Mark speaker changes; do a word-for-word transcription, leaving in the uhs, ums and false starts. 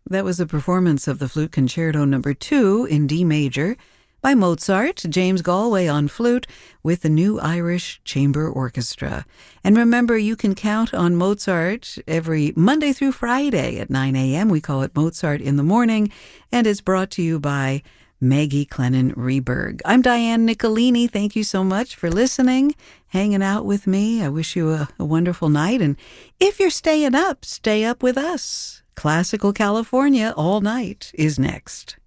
Speaker 1: That was a performance of the Flute Concerto number two in D major by Mozart, James Galway on flute, with the New Irish Chamber Orchestra. And remember, you can count on Mozart every Monday through Friday at nine a.m. We call it Mozart in the Morning, and it's brought to you by Maggie Clennon Reberg. I'm Diane Nicolini. Thank you so much for listening, hanging out with me. I wish you a, a wonderful night. And if you're staying up, stay up with us. Classical California all night is next.